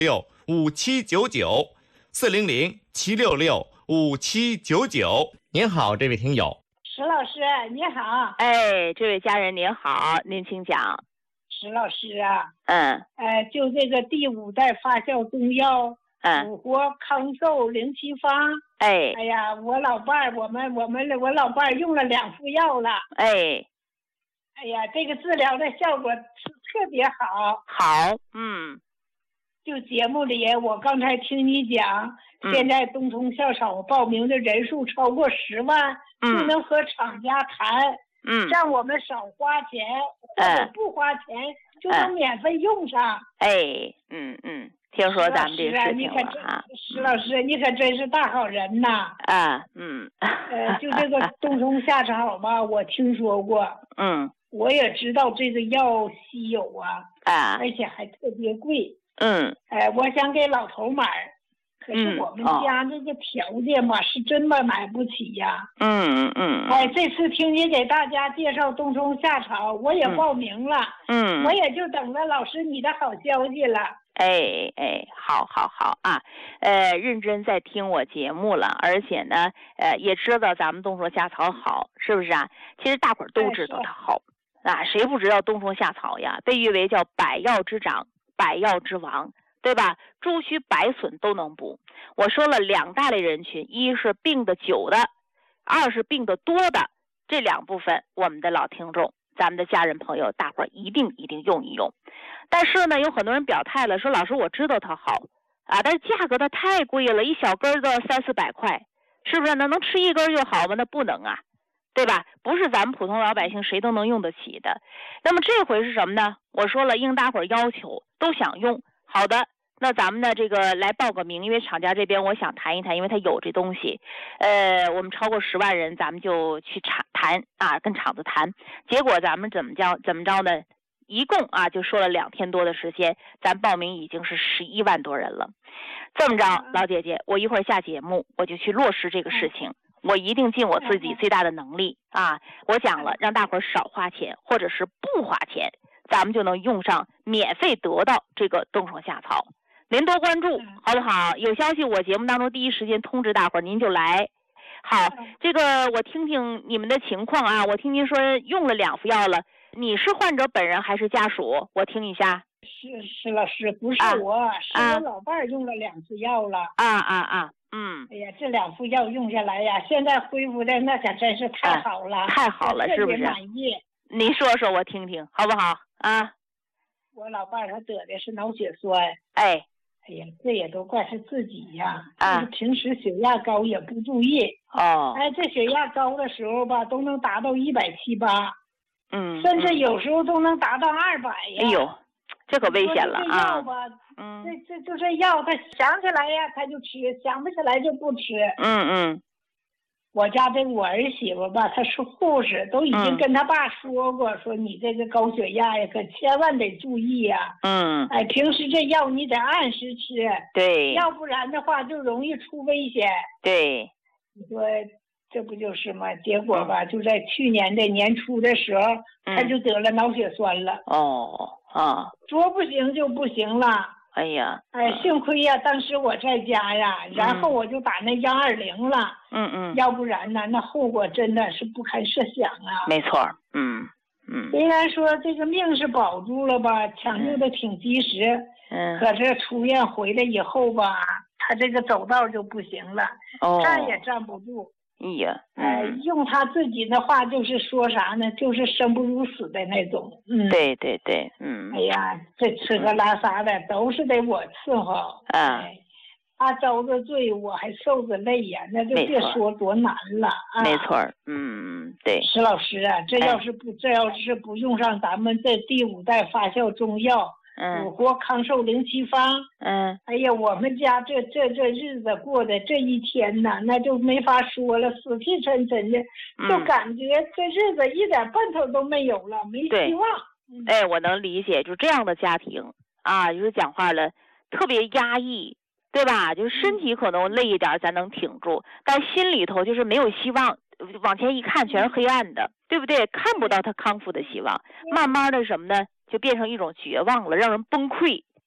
400-766-5799。您好，这位听友。 石老师你好。 哎，这位家人您好，您请讲。 石老师啊， 就这个第5代发酵中药，五活康寿灵奇方。哎呀，我老伴儿，我老伴儿用了2副药了。哎呀，这个治疗的效果是特别好。 好， 就节目里我刚才听你讲，现在冬虫夏草报名的人数超过10万，就能和厂家谈。让我们少花钱，或者不花钱就能免费用上。 听说咱们这事情了啊。 石老师，你可真是大好人呐！就这个冬虫夏草吧，我听说过。我也知道这个药稀有啊，而且还特别贵。我想给老头买。可是我们家这个条件吧，是真的买不起呀。这次听你给大家介绍冬虫夏草，我也报名了。我也就等着老师你的好消息了。 好啊，认真在听我节目了，而且呢，也知道咱们冬虫夏草好，是不是啊？其实大伙儿都知道它好啊，谁不知道冬虫夏草呀？被誉为叫百药之长，百药之王。对吧？诸虚百损都能补。我说了2大类人群，一是病得久的，2是病得多的。这2部分，我们的老听众，咱们的家人朋友，大伙儿一定用一用。但是呢，有很多人表态了，说老师我知道它好啊，但是价格它太贵了，一小根都要300-400块，是不是？那能吃1根就好吗？那不能啊，对吧？不是咱们普通老百姓谁都能用得起的。那么这回是什么呢？我说了，应大伙儿要求，都想用。好的，那咱们呢这个来报个名，因为厂家这边我想谈一谈，因为他有这东西，我们超过10万人，咱们就去谈啊，跟厂子谈。结果咱们怎么着呢？一共啊就说了2天多的时间，咱报名已经是11万多人了。这么着，老姐姐，我一会儿下节目我就去落实这个事情，我一定尽我自己最大的能力啊！我讲了，让大伙儿少花钱，或者是不花钱。咱们就能用上，免费得到这个冬虫夏草。您多关注好不好？有消息我节目当中第一时间通知大伙儿，您就来。好，这个我听听你们的情况啊。我听您说用了2副药了，你是患者本人还是家属？我听一下。 是老师，不是我，是我老伴儿用了2次药了。哎呀，这2副药用下来呀，现在恢复的那可真是太好了， 太好了，是不是？ 特别满意。 您说说我听听，好不好啊？ 我老伴儿他得的是脑血栓。哎呀，这也都怪他自己呀！平时血压高也不注意。这血压高的时候吧，都能达到170、180。甚至有时候都能达到200呀。 哎呦，这可危险了啊！ 这药吧，就这药，他想起来呀他就吃，想不起来就不吃。我家这我儿媳妇吧，她是护士，都已经跟他爸说过，说你这个高血压呀，可千万得注意呀。平时这药你得按时吃， 对， 要不然的话就容易出危险。 对， 你说这不就是吗？结果吧，就在去年的年初的时候，他就得了脑血栓了。说不行就不行了。 哎呀， 幸亏呀，当时我在家呀，然后我就打那120了。要不然呢，那后果真的是不堪设想啊。 没错。 虽然说这个命是保住了吧，抢救的挺及时。可是出院回来以后吧，他这个走道就不行了，站也站不住。用他自己的话就是说啥呢？就是生不如死的那种。 对。 哎呀，这吃喝拉撒的都是得我伺候。他遭着罪，我还受着累呀，那就别说多难了啊。 没错。对。 石老师啊，这要是不用上咱们这第5代发酵中药。五活康寿灵奇方。哎呀，我们家这日子过的这一天呐，那就没法说了，死气沉沉的，就感觉这日子一点奔头都没有了，没希望。 我能理解，就这样的家庭啊，就是讲话了，特别压抑，对吧？就是身体可能累一点，咱能挺住，但心里头就是没有希望，往前一看全是黑暗的，对不对？看不到他康复的希望，慢慢的什么呢？就变成一种绝望了，让人崩溃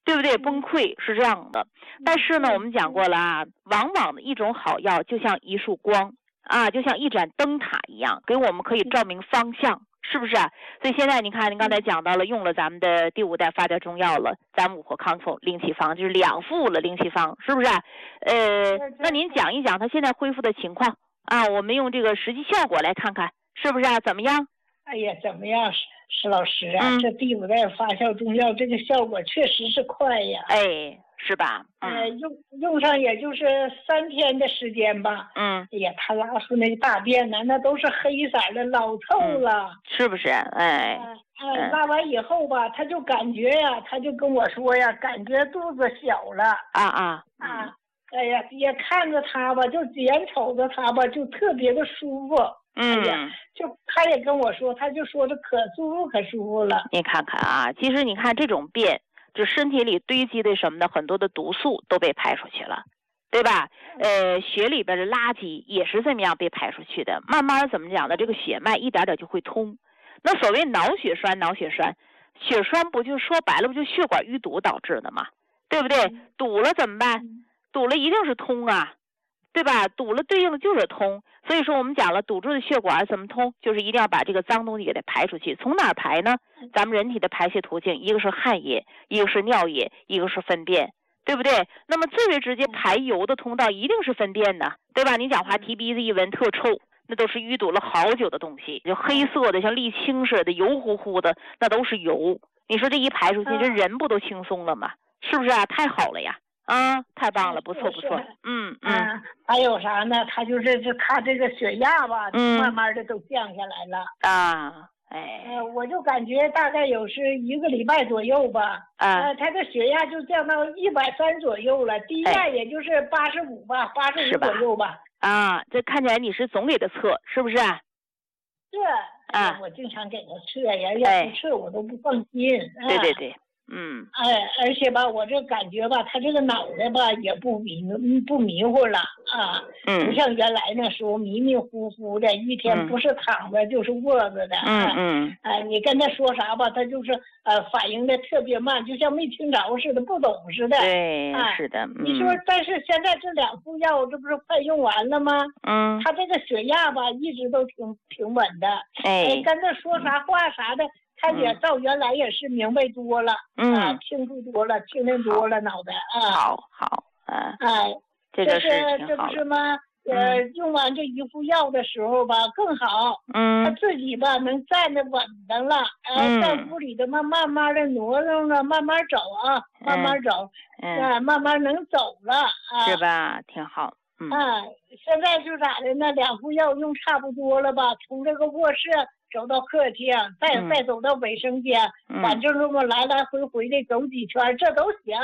对不对？崩溃是这样的。但是呢，我们讲过了啊，往往的一种好药就像一束光啊，就像一盏灯塔一样，给我们可以照明方向，是不是啊？所以现在您看，您刚才讲到了用了咱们的第5代发酵中药了，咱们五活康复灵气方就是2副了灵气方，是不是啊？那您讲一讲它现在恢复的情况啊，我们用这个实际效果来看看，是不是啊？怎么样？ 哎呀，怎么样，石老师啊？这第5代发酵中药这个效果确实是快呀。 哎，是吧？ 用上也就是3天的时间吧。哎呀，他拉出那个大便呢，那都是黑色的，老臭了， 是不是？ 拉完以后吧，他就感觉呀，他就跟我说呀，感觉肚子小了。哎呀，也看着他吧，就眼瞅着他吧，就特别的舒服。哎呀，就他也跟我说，他就说这可舒服了。 你看看啊，其实你看这种便，就身体里堆积的什么的很多的毒素都被排出去了，对吧？血里边的垃圾也是这么样被排出去的，慢慢怎么讲的，这个血脉一点点就会通。那所谓脑血栓，血栓不就说白了不就血管淤堵导致的吗？对不对？堵了怎么办？堵了一定是通啊，对吧？堵了对应的就是通。所以说我们讲了，堵住的血管怎么通，就是一定要把这个脏东西给它排出去。从哪儿排呢？咱们人体的排泄途径，一个是汗液，一个是尿液，一个是粪便，对不对？那么最为直接排油的通道一定是粪便呢，对吧？你讲话提鼻子一闻特臭，那都是淤堵了好久的东西，就黑色的像沥青似的，油乎乎的，那都是油。你说这一排出去，这人不都轻松了吗？是不是啊？太好了呀！太棒了，不错。 还有啥呢？他就是他这个血压吧，慢慢的都降下来了。我就感觉大概有是1个礼拜左右吧。他的血压就降到130左右了，低压也就是85吧，85左右吧。 这看起来你是总给他测，是不是？ 是。我经常给他测呀，要不测我都不放心。 对。 而且吧，我这感觉吧，他这个脑袋吧也不迷糊了啊，不像原来那时候迷迷糊糊的，一天不是躺着就是卧着的。你跟他说啥吧，他就是反应的特别慢，就像没听着似的，不懂似的。 对，是的。 你说，但是现在这2副药，这不是快用完了吗？他这个血压吧一直都挺稳的。跟他说啥话啥的。他也照原来也是明白多了，清楚多了，清醒多了脑袋好，这个是这不是吗？用完这1副药的时候吧更好，他自己吧能站得稳当了，在屋里的慢慢的挪动了，慢慢走啊，慢慢走，慢慢能走了是吧？挺好。 现在是咋的呢？2副药用差不多了吧？从这个卧室走到客厅，再走到卫生间，反正这么来来回回的走几圈，这都行。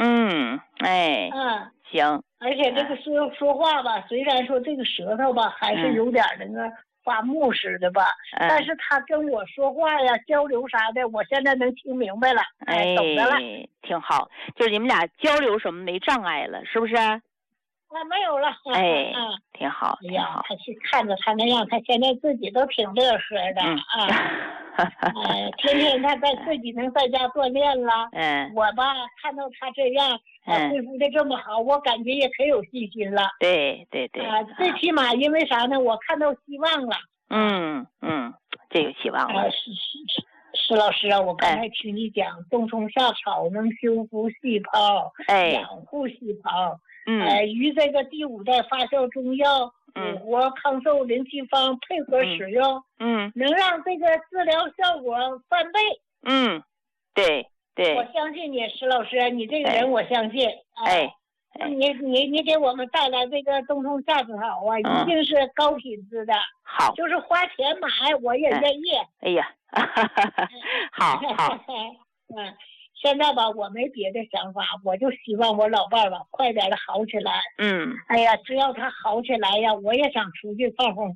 行。 而且这个说话吧，虽然说这个舌头吧还是有点那个发木似的吧，但是他跟我说话呀、交流啥的，我现在能听明白了，懂得了。 挺好，就是你们俩交流什么没障碍了，是不是？ 没有了。 挺好。 哎呀，他去看着他那样，他现在自己都挺乐呵的天天他自己能在家锻炼了。我吧看到他这样恢复的这么好，我感觉也可有信心了。 对。 最起码因为啥呢？我看到希望了。 这有希望了。 石老师啊，我刚才听你讲，冬虫夏草能修复细胞，养护细胞。与这个第5代发酵中药五活康寿灵气方配合使用，能让这个治疗效果翻倍。对，我相信你，石老师，你这个人我相信。你给我们带来这个冬虫夏草啊，一定是高品质的。 好， 就是花钱买我也愿意。 哎呀，好。 现在吧，我没别的想法，我就希望我老伴儿吧快点的好起来。哎呀，只要他好起来呀，我也想出去放风。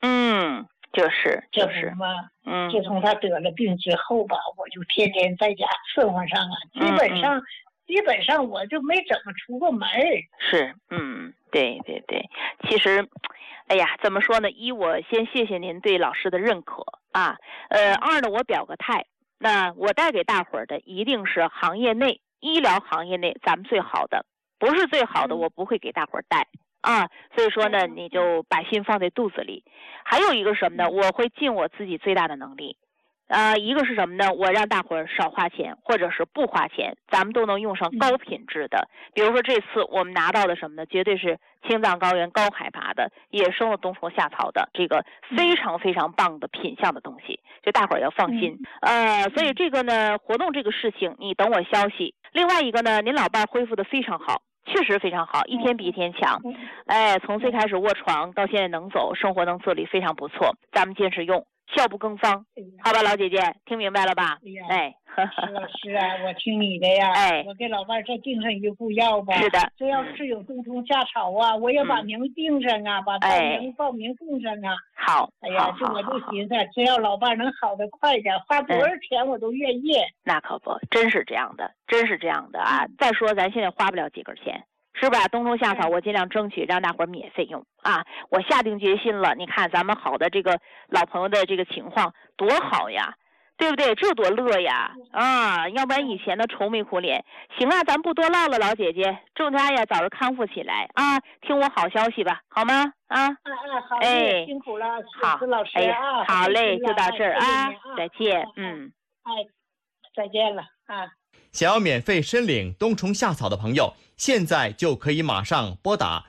就是嘛。自从他得了病之后吧，我就天天在家伺候上啊，基本上我就没怎么出过门。 是，对。其实，哎呀，怎么说呢？一，我先谢谢您对老师的认可啊。二呢，我表个态。那我带给大伙儿的一定是行业内医疗行业内咱们最好的，不是最好的我不会给大伙儿带啊。所以说呢，你就把心放在肚子里。还有一个什么呢？我会尽我自己最大的能力。一个是什么呢？我让大伙儿少花钱，或者是不花钱，咱们都能用上高品质的。比如说这次我们拿到的什么呢？绝对是青藏高原高海拔的野生的冬虫夏草的这个非常非常棒的品相的东西，就大伙儿要放心。所以这个呢，活动这个事情你等我消息。另外一个呢，您老伴儿恢复的非常好。确实非常好，一天比一天强。从最开始卧床到现在能走，生活能自理，非常不错。咱们坚持用，效不更方，好吧，老姐姐，听明白了吧？ 是老师啊，我听你的呀。我给老伴再订上一副药吧。 是的。 这要是有冬虫夏草啊，我也把名订上啊，把报名送上啊。 好。 哎呀，我就寻思，只要老伴能好得快点，花多少钱我都愿意。 那可不，真是这样的，真是这样的啊！再说咱现在花不了几根钱。是吧？冬虫夏草我尽量争取让大伙儿免费用啊！我下定决心了。你看咱们好的这个老朋友的这个情况多好呀，对不对？这多乐呀！要不然以前的愁眉苦脸。行啊，咱不多唠了，老姐姐，祝他呀早日康复起来啊！听我好消息吧，好吗？ 好嘞，辛苦了， 好， 老师啊！ 好嘞，就到这儿啊，再见， 再见了啊！ 想要免费申领冬虫夏草的朋友，现在就可以马上拨打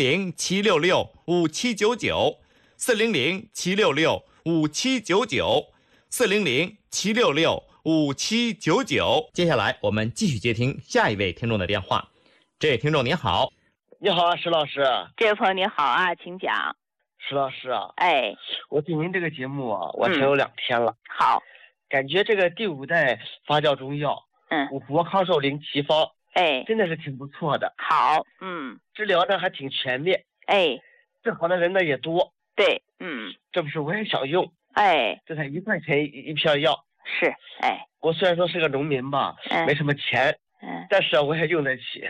400-766-5799，400-766-5799，400-766-5799。接下来我们继续接听下一位听众的电话。这位听众您好。 你好啊，石老师。 这位朋友您好啊，请讲。 石老师啊，我听您这个节目啊，我听有2天了。 好， 感觉这个第5代发酵中药，五活康寿灵奇方，真的是挺不错的。 好， 治疗呢还挺全面，治好的人呢也多。 对， 这不是我也想用，这才1块钱一片药。 是， 我虽然说是个农民吧，没什么钱，但是我也用得起。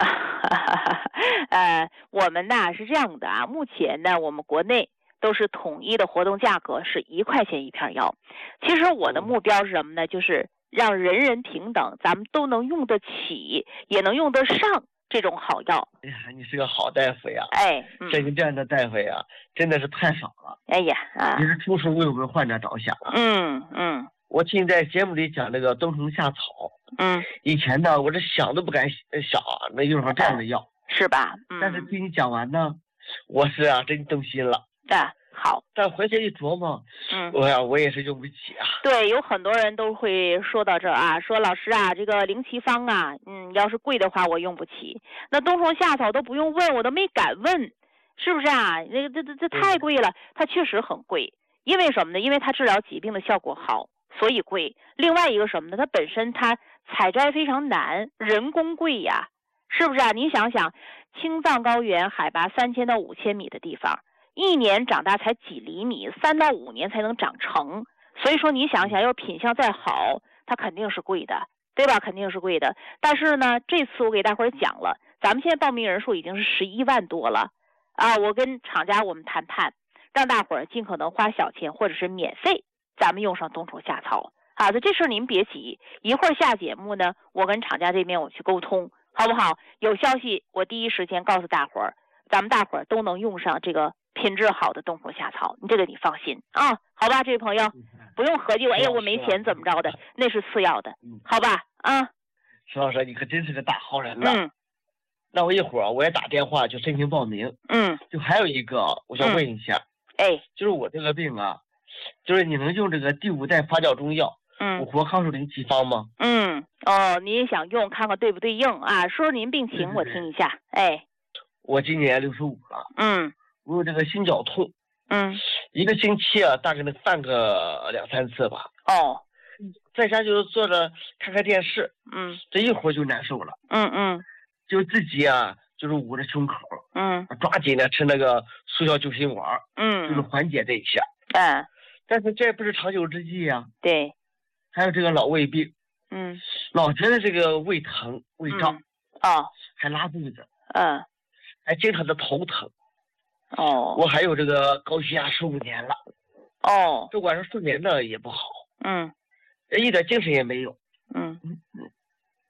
我们呢是这样的啊，目前呢我们国内都是统一的活动价格是1块钱一片药。其实我的目标是什么呢？就是让人人平等，咱们都能用得起，也能用得上这种好药。 哎呀，你是个好大夫呀！像你这样的大夫呀，真的是太少了。你是处处为我们患者着想。我听你在节目里讲那个冬虫夏草，以前呢我这想都不敢想能用上这样的药， 是吧？ 但是听你讲完呢，我是真动心了。 好， 但回去一琢磨，我也是用不起啊。 对，有很多人都会说到这儿啊，说老师啊，这个灵奇方啊，要是贵的话我用不起。那冬虫夏草都不用问，我都没敢问，是不是啊？这太贵了，它确实很贵。因为什么呢？因为它治疗疾病的效果好，所以贵。另外一个什么呢？它本身它采摘非常难，人工贵呀，是不是啊？你想想，青藏高原海拔3000到5000米的地方。1年长大才几厘米，3到5年才能长成。所以说你想想，要品相再好，它肯定是贵的，对吧？肯定是贵的。但是呢，这次我给大伙儿讲了，咱们现在报名人数已经是11万多了啊！我跟厂家我们谈判，让大伙儿尽可能花小钱或者是免费，咱们用上冬虫夏草。好的，这事儿您别急，一会儿下节目呢，我跟厂家这边我去沟通，好不好？有消息我第一时间告诉大伙儿，咱们大伙儿都能用上这个品质好的冬虫夏草，你这个你放心啊，好吧，这位朋友，不用合计我没钱怎么着的，那是次要的，好吧啊。 石老师，你可真是个大好人了。那我一会儿我也打电话去申请报名。就还有一个，我想问一下，就是我这个病啊，就是你能用这个第5代发酵中药，五活康寿灵奇方吗？ 你也想用，看看对不对应啊？说说您病情，我听一下。 我今年65了。我有这个心绞痛，一个星期啊，大概能犯个2、3次吧。在家就是坐着看看电视，这一会儿就难受了。就自己啊，就是捂着胸口，抓紧的吃那个速效救心丸，就是缓解这一下。但是这不是长久之计呀。 对。 还有这个老胃病，老觉得这个胃疼、胃胀，还拉肚子，还经常的头疼。我还有这个高血压15年了。这晚上睡眠呢也不好。一点精神也没有。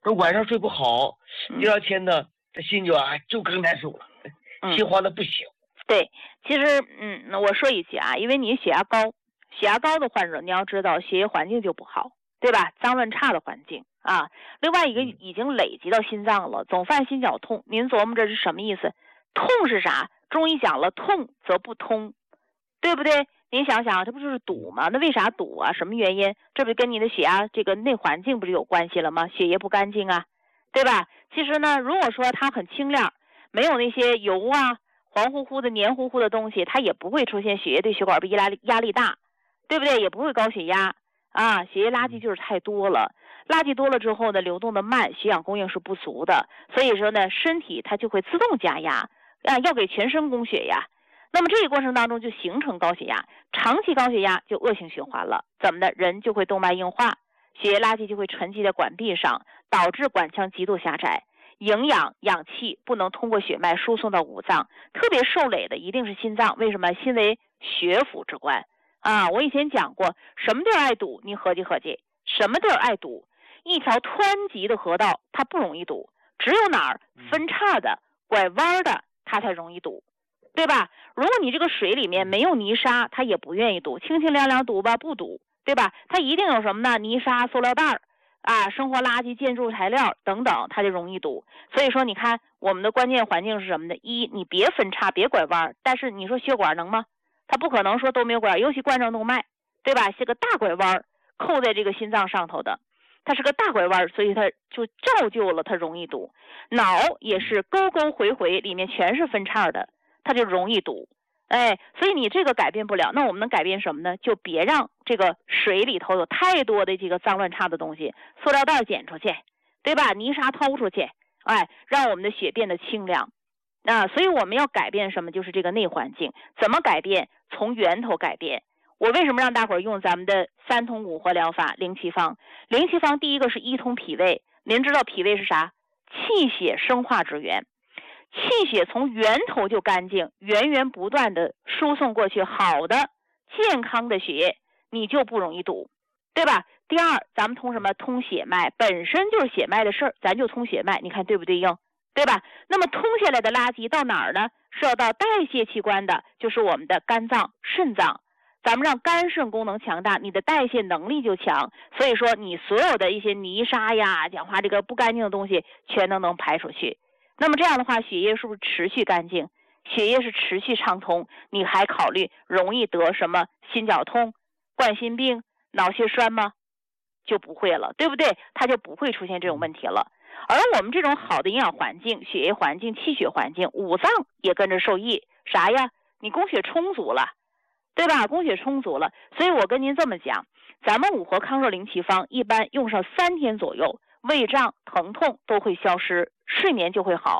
这晚上睡不好，第二天呢，这心就更难受了，心慌的不行。 对，其实我说一句啊，因为你血压高的患者，你要知道血液环境就不好，对吧？脏乱差的环境啊。另外一个已经累积到心脏了，总犯心绞痛，您琢磨这是什么意思？痛是啥？中医讲了，痛则不通，对不对？您想想，这不就是堵吗？那为啥堵啊？什么原因？这不跟你的血压这个内环境不是有关系了吗？血液不干净啊，对吧？其实呢，如果说它很清亮，没有那些油啊、黄乎乎的、黏糊糊的东西，它也不会出现血液对血管壁压力大，对不对？也不会高血压啊。血液垃圾就是太多了，垃圾多了之后呢，流动的慢，血氧供应是不足的，所以说呢，身体它就会自动加压啊，要给全身供血呀。那么这个过程当中就形成高血压，长期高血压就恶性循环了，怎么的？人就会动脉硬化，血液垃圾就会沉积在管壁上，导致管腔极度狭窄，营养氧气不能通过血脉输送到五脏，特别受累的一定是心脏。为什么？心为血府之官啊！我以前讲过，什么地儿爱堵？你合计合计，什么地儿爱堵？一条湍急的河道它不容易堵，只有哪儿分叉的、拐弯的，它才容易堵，对吧？如果你这个水里面没有泥沙，它也不愿意堵，清清凉凉堵吧，不堵，对吧？它一定有什么呢？泥沙、塑料袋啊、生活垃圾、建筑材料等等，它就容易堵。所以说，你看我们的关键环境是什么呢？一，你别分叉，别拐弯，但是你说血管能吗？它不可能说都没有拐，尤其冠状动脉，对吧？是个大拐弯，扣在这个心脏上头的，它是个大拐弯，所以它就造就了它容易堵。脑也是沟沟回回，里面全是分叉的，它就容易堵。所以你这个改变不了，那我们能改变什么呢？就别让这个水里头有太多的这个脏乱差的东西，塑料袋捡出去，对吧？泥沙掏出去，让我们的血变得清凉。所以我们要改变什么？就是这个内环境。怎么改变？从源头改变。我为什么让大伙儿用咱们的3通5活疗法灵气方？灵气方第一个是1通脾胃，您知道脾胃是啥？气血生化之源。气血从源头就干净，源源不断的输送过去，好的健康的血液你就不容易堵，对吧？第二，咱们通什么？通血脉，本身就是血脉的事儿，咱就通血脉，你看对不对应？对吧？那么通下来的垃圾到哪儿呢？是要到代谢器官的，就是我们的肝脏、肾脏。咱们让肝肾功能强大，你的代谢能力就强，所以说你所有的一些泥沙呀、讲话这个不干净的东西全都能排出去。那么这样的话，血液是不是持续干净？血液是持续畅通，你还考虑容易得什么心绞痛、冠心病、脑血栓吗？就不会了，对不对？它就不会出现这种问题了。而我们这种好的营养环境、血液环境、气血环境，五脏也跟着受益。啥呀？你供血充足了，对吧？供血充足了，所以我跟您这么讲，咱们5活康热灵气方一般用上3天左右，胃胀、疼痛都会消失，睡眠就会好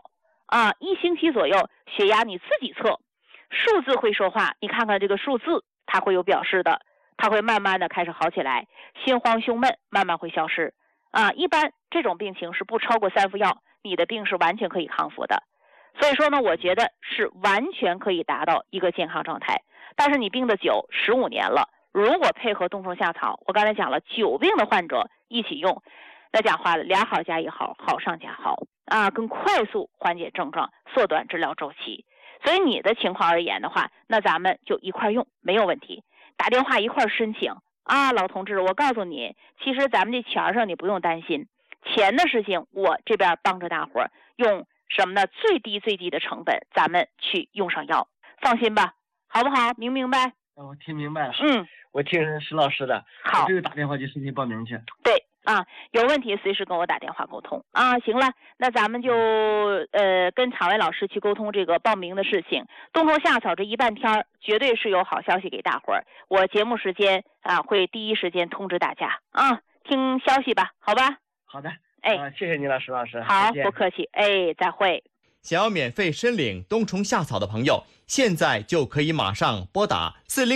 1星期左右，血压你自己测，数字会说话，你看看这个数字，它会有表示的，它会慢慢的开始好起来，心慌胸闷慢慢会消失一般这种病情是不超过3副药，你的病是完全可以康复的。所以说呢，我觉得是完全可以达到一个健康状态。但是你病的久，15年了，如果配合冬虫夏草，我刚才讲了，9病的患者一起用，那讲话了，2好加1好，好上加好更快速缓解症状，缩短治疗周期。所以你的情况而言的话，那咱们就一块用，没有问题。打电话一块申请老同志，我告诉你，其实咱们这钱上你不用担心，钱的事情我这边帮着大伙儿用什么呢？最低的成本，咱们去用上药，放心吧，好不好？明白？ 我听明白了。我听石老师的。 好， 我这个打电话就申请报名去。 对有问题随时跟我打电话沟通行了，那咱们就跟场外老师去沟通这个报名的事情。冬虫夏草这一半天绝对是有好消息给大伙儿，我节目时间会第一时间通知大家听消息吧，好吧？ 好的，谢谢您了，石老师。 好，不客气，再会。 想要免费申领冬虫夏草的朋友，现在就可以马上拨打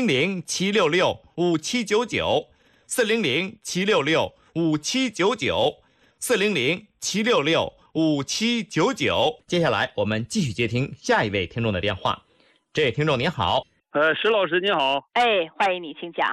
400-466-5799，400-766-5799，400-766-5799。接下来我们继续接听下一位听众的电话。这位听众您好。 石老师您好。 欢迎你，请讲。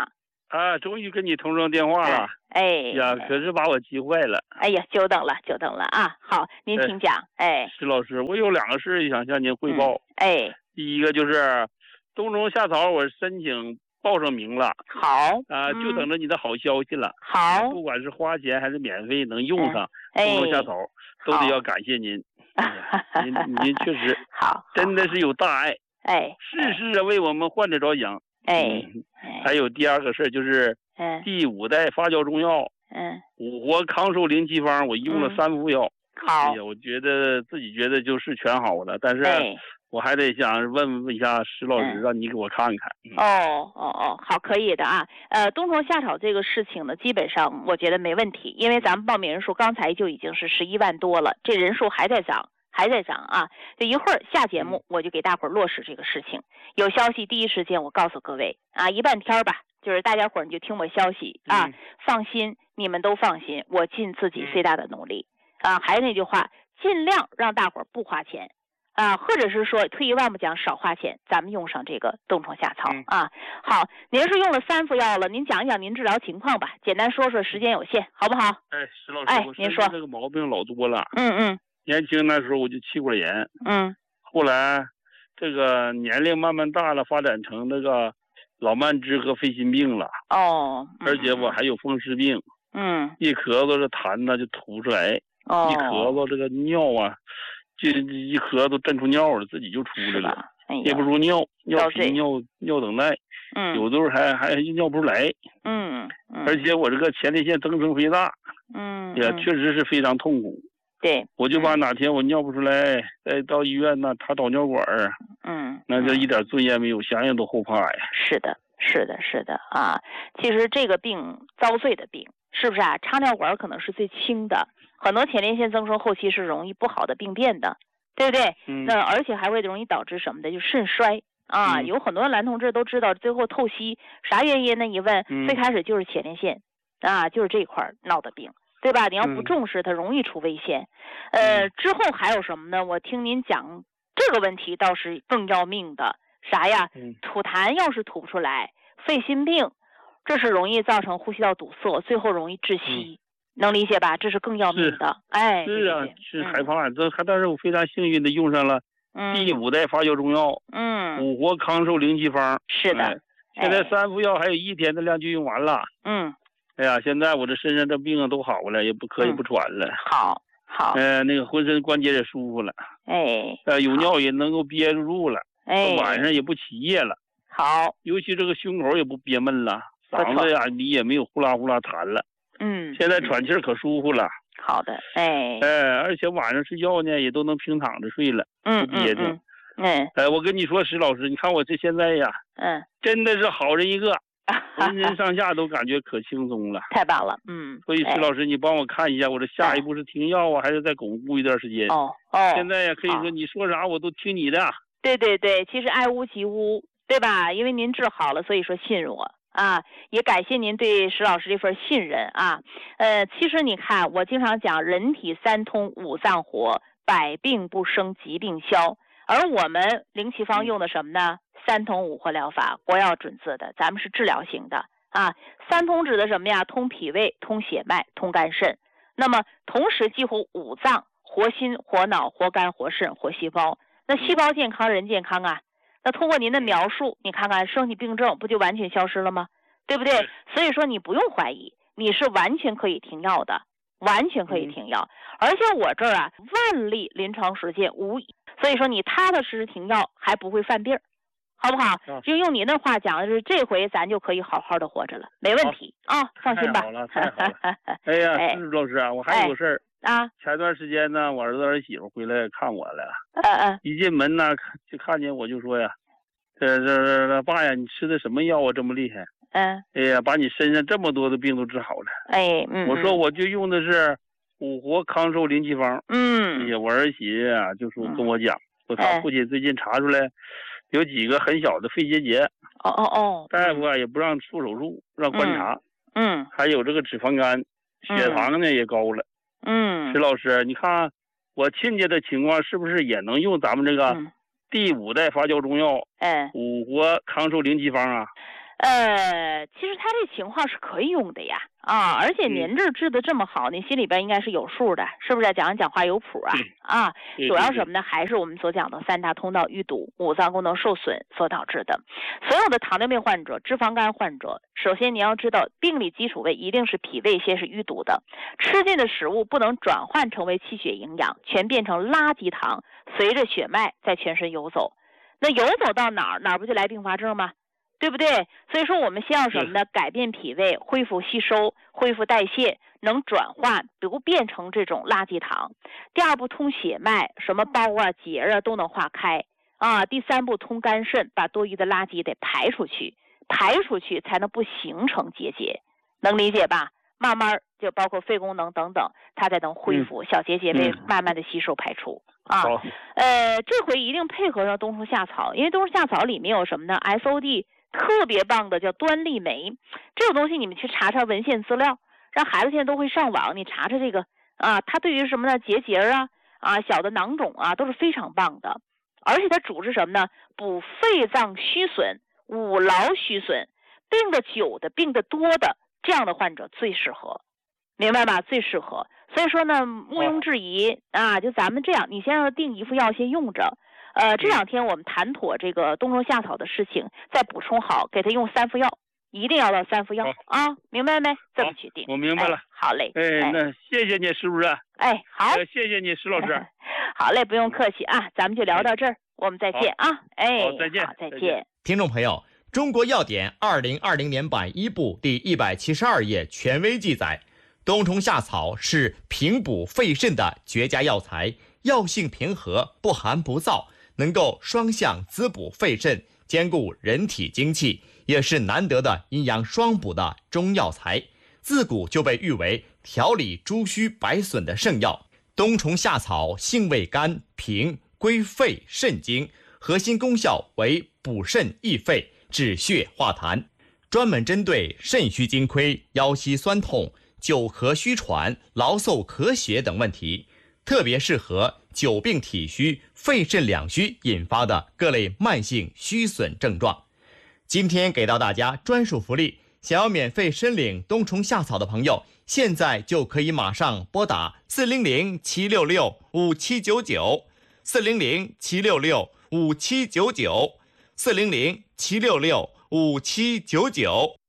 啊，终于跟你通上电话了。 哎呀，可是把我急坏了。 哎呀，久等了啊！好，您请讲。 石老师，我有2个事想向您汇报。第一个就是冬虫夏草，我申请报上名了。 好。 就等着你的好消息了。 好。 不管是花钱还是免费能用上冬虫夏草，都得要感谢您。您确实好， 真的是有大爱。事事为我们患者着想。还有第2个事就是，第5代发酵中药，五活康寿灵气方，我用了3副药。 好， 哎呀，我自己觉得就是全好了，但是我还得想问一下石老师，让你给我看看。 好，可以的啊。冬虫夏草这个事情呢，基本上我觉得没问题，因为咱们报名人数刚才就已经是11万多了，这人数还在涨啊！这一会儿下节目我就给大伙儿落实这个事情，有消息第一时间我告诉各位啊，一半天吧，就是大家伙儿你就听我消息啊，放心，你们都放心，我尽自己最大的努力啊。还是那句话，尽量让大伙儿不花钱啊，或者是说退一万步讲少花钱，咱们用上这个冬虫夏草啊。好，您是用了3副药了，您讲一讲您治疗情况吧，简单说说，时间有限，好不好？ 石老师， 您说这个毛病老多了。 年轻那时候我就气管炎，后来这个年龄慢慢大了，发展成那个老慢支和肺心病了。而且我还有风湿病。一咳嗽这痰呢就吐出来。一咳嗽这个尿啊，就一咳嗽震出尿了，自己就出来了，憋不住尿频尿等待。有的时候还尿不出来。而且我这个前列腺增生肥大。也确实是非常痛苦。 对， 我就怕哪天我尿不出来，再到医院呢，他导尿管儿，那就一点尊严没有，想想都后怕呀。 是的啊，其实这个病遭罪的病，是不是啊？插尿管可能是最轻的，很多前列腺增生后期是容易不好的病变的，对不对？那而且还会容易导致什么的，就肾衰啊。有很多男同志都知道，最后透析啥原因呢？一问，最开始就是前列腺啊，就是这块闹的病。对吧？你要不重视它，容易出危险。之后还有什么呢？我听您讲这个问题倒是更要命的，啥呀？吐痰要是吐不出来，肺心病，这是容易造成呼吸道堵塞，最后容易窒息，能理解吧？这是更要命的。 是啊，是害怕。但是我非常幸运的用上了第5代发酵中药，五活康寿灵气方。 是的。 现在3副药还有1天的量就用完了。哎呀，现在我这身上这病都好了，也不咳也不喘了。 好。 那个浑身关节也舒服了。有尿也能够憋住了。晚上也不起夜了。 好。 尤其这个胸口也不憋闷了，嗓子呀里也没有呼啦呼啦痰了。现在喘气可舒服了。 好的。 而且晚上睡觉呢也都能平躺着睡了。不憋挺。我跟你说，石老师，你看我这现在呀，真的是好人一个。浑身上下都感觉可轻松了。 太棒了。 所以石老师，你帮我看一下，我这下一步是停药啊，还是再巩固一段时间？现在呀，可以说你说啥我都听你的。 对，其实爱屋及乌，对吧？因为您治好了，所以说信任我啊，也感谢您对石老师这份信任啊。其实你看，我经常讲人体3通5脏活，百病不生，疾病消。而我们灵气方用的什么呢？3通5活疗法，国药准字的，咱们是治疗型的啊。3通指的什么呀？通脾胃，通血脉，通肝肾。那么同时激活5脏，活心、活脑、活肝、活肾、活细胞。那细胞健康，人健康啊。那通过您的描述，你看看身体病症不就完全消失了吗？对不对？所以说你不用怀疑，你是完全可以停药的，完全可以停药。而且我这儿啊，万例临床实践无，所以说你踏踏实实停药，还不会犯病。好不好？就用你那话讲的是，这回咱就可以好好的活着了，没问题啊，放心吧。 太好了。哎呀，石老师啊，我还有个事儿啊。 前段时间呢，我儿子儿媳妇回来看我了。一进门呢，就看见我就说呀，这爸呀，你吃的什么药啊，这么厉害？哎呀，把你身上这么多的病都治好了。我说我就用的是五活康寿灵气方。哎呀，我儿媳啊，就说跟我讲，说他父亲最近查出来。有几个很小的肺结节。大夫啊也不让做手术，让观察。还有这个脂肪肝，血糖呢也高了。石老师，你看我亲家的情况是不是也能用咱们这个第5代发酵中药？五活康寿灵气方啊？ 其实他这情况是可以用的呀，而且您这治的这么好，您心里边应该是有数的，是不是？讲话有谱啊？主要什么呢？还是我们所讲的3大通道淤堵、五脏功能受损所导致的。所有的糖尿病患者、脂肪肝患者，首先你要知道，病理基础位一定是脾胃先是淤堵的，吃进的食物不能转换成为气血营养，全变成垃圾糖，随着血脉在全身游走。那游走到哪儿不就来并发症吗？对不对？所以说我们先要什么呢？改变脾胃，恢复吸收，恢复代谢，能转化，不变成这种垃圾糖。第二步通血脉，什么包结都能化开第三步通肝肾，把多余的垃圾得排出去，排出去才能不形成结节，能理解吧？慢慢就包括肺功能等等，它才能恢复，小结节被慢慢的吸收排出这回一定配合上冬虫夏草，因为冬虫夏草里面有什么呢 ？SOD。特别棒的叫端粒酶，这种东西你们去查查文献资料，让孩子现在都会上网，你查查这个它对于什么呢？结节小的囊肿都是非常棒的，而且它主治什么呢？补肺脏虚损、五劳虚损，病得久的、病得多的这样的患者最适合，明白吧？最适合。所以说呢，毋庸置疑就咱们这样，你先让他订一副药先用着。这2天我们谈妥这个冬虫夏草的事情，再补充好，给他用3副药，一定要到3副药明白没？这么去定。 我明白了。 好嘞。 那谢谢你，是不是？ 好。 谢谢你，石老师。 好嘞，不用客气咱们就聊到这儿，我们再见好，再见。 好，再见。 听众朋友，《中国药典》2020年版1部第172页权威记载，冬虫夏草是平补肺肾的绝佳药材，药性平和，不寒不燥，能够双向滋补肺肾，兼顾人体精气，也是难得的阴阳双补的中药材。自古就被誉为调理诸虚百损的圣药。冬虫夏草性味甘平，归肺肾经，核心功效为补肾益肺、止血化痰，专门针对肾虚精亏、腰膝酸痛、久咳虚喘、劳嗽咳血等问题，特别适合久病体虚、肺肾两虚引发的各类慢性虚损症状。今天给到大家专属福利，想要免费申领冬虫夏草的朋友，现在就可以马上拨打400-766-5799 400-766-5799 400-766-5799。